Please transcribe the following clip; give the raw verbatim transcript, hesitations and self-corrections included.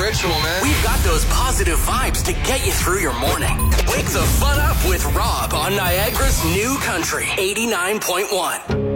ritual, man. We've got those positive vibes to get you through your morning. Wake the fun up with Rob on Niagara's new country, eighty-nine point one.